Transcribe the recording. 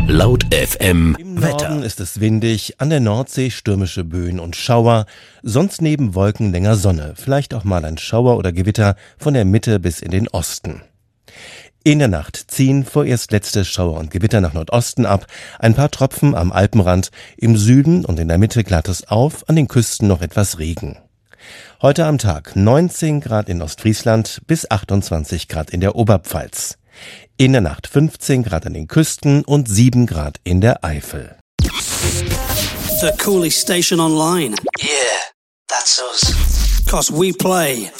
Laut FM Im Wetter. Norden ist es windig, an der Nordsee stürmische Böen und Schauer, sonst neben Wolken länger Sonne, vielleicht auch mal ein Schauer oder Gewitter von der Mitte bis in den Osten. In der Nacht ziehen vorerst letzte Schauer und Gewitter nach Nordosten ab, ein paar Tropfen am Alpenrand, im Süden und in der Mitte glattes auf, an den Küsten noch etwas Regen. Heute am Tag 19 Grad in Ostfriesland bis 28 Grad in der Oberpfalz. In der Nacht 15 Grad an den Küsten und 7 Grad in der Eifel. The coolest station online. Yeah, that's us. 'Cause we play